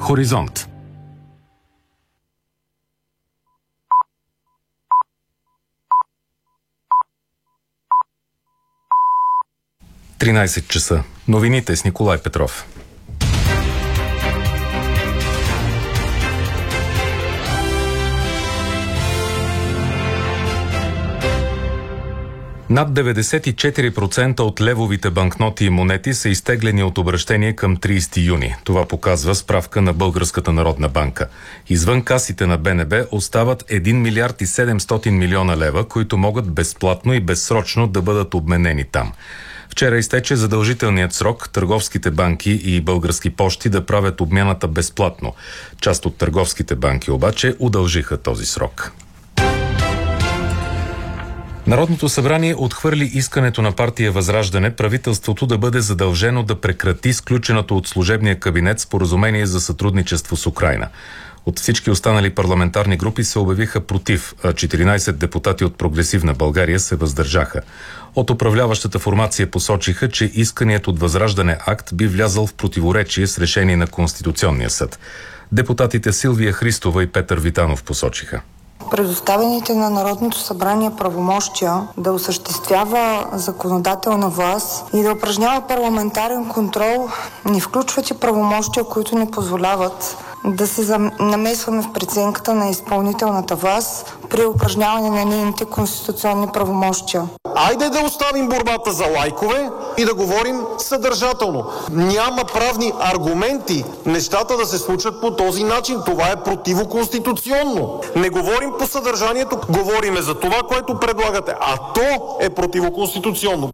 Хоризонт. – 13 часа. Новините с Николай Петров. Над 94% от левовите банкноти и монети са изтеглени от обращение към 30 юни. Това показва справка на Българската народна банка. Извън касите на БНБ остават 1 милиард и 700 милиона лева, които могат безплатно и безсрочно да бъдат обменени там. Вчера изтече задължителният срок търговските банки и български пощи да правят обмяната безплатно. Част от търговските банки обаче удължиха този срок. Народното събрание отхвърли искането на партия Възраждане правителството да бъде задължено да прекрати сключеното от служебния кабинет споразумение за сътрудничество с Украйна. От всички останали парламентарни групи се обявиха против, а 14 депутати от Прогресивна България се въздържаха. От управляващата формация посочиха, че исканият от Възраждане акт би влязъл в противоречие с решение на Конституционния съд. Депутатите Силвия Христова и Петър Витанов посочиха: предоставените на Народното събрание правомощия да осъществява законодателна власт и да упражнява парламентарен контрол не включват и правомощия, които ни позволяват да се намесваме в преценката на изпълнителната власт при упражняване на нейните конституционни правомощия. Айде да оставим борбата за лайкове и да говорим съдържателно. Няма правни аргументи нещата да се случат по този начин. Това е противоконституционно. Не говорим по съдържанието, говориме за това, което предлагате, а то е противоконституционно.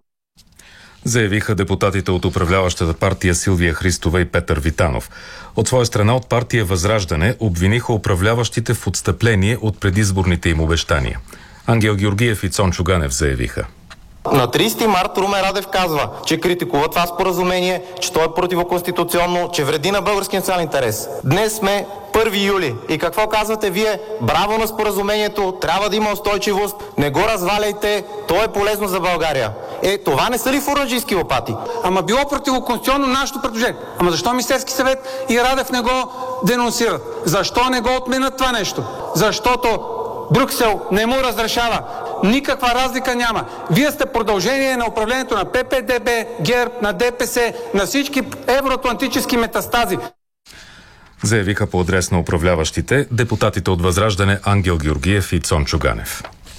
Заявиха депутатите от управляващата партия Силвия Христова и Петър Витанов. От своя страна от партия Възраждане обвиниха управляващите в отстъпление от предизборните им обещания. Ангел Георгиев и Цончо Ганев заявиха: на 30 март Румен Радев казва, че критикува това споразумение, че то е противоконституционно, че вреди на българския национален интерес. Днес сме 1 юли. И какво казвате вие? Браво на споразумението, трябва да има устойчивост, не го разваляйте, то е полезно за България. Това не са ли фуражийски лопати? Ама било противоконституционно нашето предложение. Ама защо Министерски съвет и Радев не го денонсират? Защо не го отменят това нещо? Защото Брюксел не му разрешава. Никаква разлика няма. Вие сте продължение на управлението на ППДБ, ГЕРБ, на ДПС, на всички евроатлантически метастази. Заявиха по адрес на управляващите депутатите от Възраждане Ангел Георгиев и Цончо Ганев.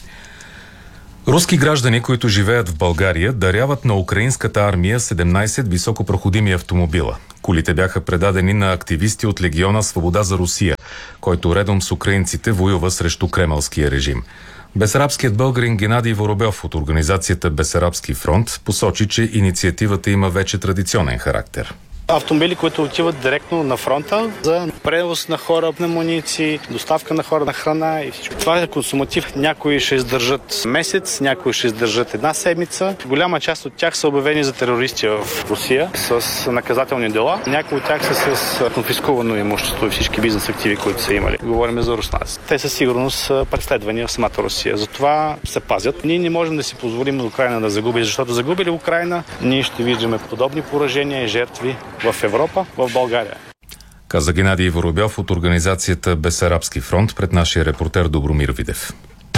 Руски граждани, които живеят в България, даряват на украинската армия 17 високопроходими автомобила. Колите бяха предадени на активисти от Легиона Свобода за Русия, който редом с украинците воюва срещу кремълския режим. Бесарабският българин Геннадий Воробьов от организацията Бесарабски фронт посочи, че инициативата има вече традиционен характер. Автомобили, които отиват директно на фронта за превоз на хора, на амуниции, доставка на хора, на храна и всичко. Това е консуматив. Някои ще издържат месец, някои ще издържат една седмица. Голяма част от тях са обявени за терористи в Русия с наказателни дела. Някои от тях са с конфискувано имущество и всички бизнес активи, които са имали. Говорим за руснаци. Те със сигурност преследвани в самата Русия. Затова се пазят. Ние не можем да си позволим Украйна да загуби, защото загубили Украйна, ние ще виждаме подобни поражения и жертви в Европа, в България. Каза Геннадий Воробьов от организацията Бесарабски фронт пред нашия репортер Добромир Видев.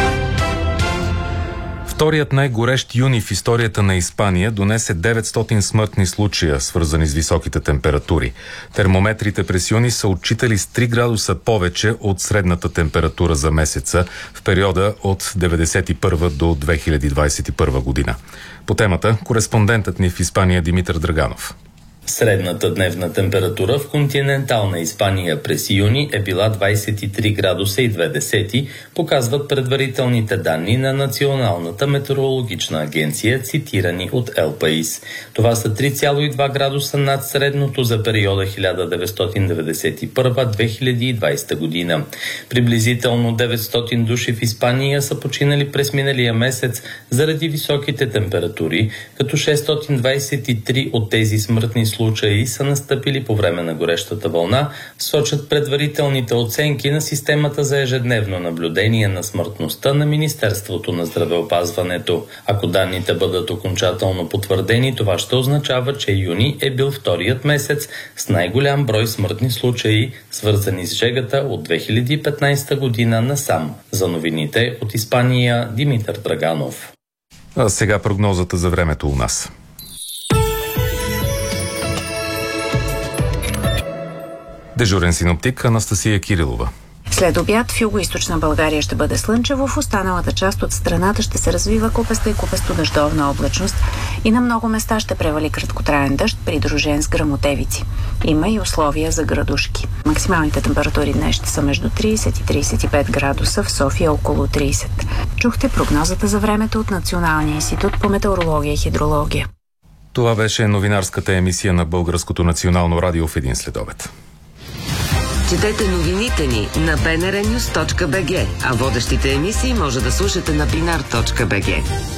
Вторият най-горещ юни в историята на Испания донесе 900 смъртни случая, свързани с високите температури. Термометрите през юни са отчитали с 3 градуса повече от средната температура за месеца в периода от 1991 до 2021 година. По темата кореспондентът ни в Испания Димитър Драганов. Средната дневна температура в континентална Испания през юни е била 23 градуса и 2 десети, показват предварителните данни на Националната метеорологична агенция, цитирани от El País. Това са 3,2 градуса над средното за периода 1991-2020 година. Приблизително 900 души в Испания са починали през миналия месец заради високите температури, като 623 от тези смъртни случаи случаи са настъпили по време на горещата вълна, сочат предварителните оценки на системата за ежедневно наблюдение на смъртността на Министерството на здравеопазването. Ако данните бъдат окончателно потвърдени, това ще означава, че юни е бил вторият месец с най-голям брой смъртни случаи, свързани с жегата от 2015 година насам. За новините от Испания, Димитър Драганов. А сега прогнозата за времето у нас. Дежурен синоптик Анастасия Кирилова. След обяд в югоизточна България ще бъде слънчево, в останалата част от страната ще се развива купеста и купесто-дъждовна облачност и на много места ще превали краткотраен дъжд, придружен с гръмотевици. Има и условия за градушки. Максималните температури днес ще са между 30 и 35 градуса, в София около 30. Чухте прогнозата за времето от Националния институт по метеорология и хидрология. Това беше новинарската емисия на Българското национално радио в един следобед. Четете новините ни на bnrnews.bg, а водещите емисии може да слушате на binar.bg.